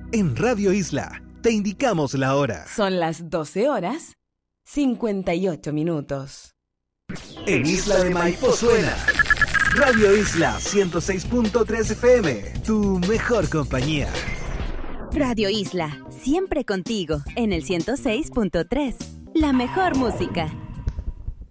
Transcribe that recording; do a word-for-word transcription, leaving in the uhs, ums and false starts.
En Radio Isla, te indicamos la hora. Son las doce horas, cincuenta y ocho minutos. En Isla de Maipo suena Radio Isla ciento seis punto tres F M, tu mejor compañía. Radio Isla, siempre contigo, en el ciento seis punto tres. La mejor música.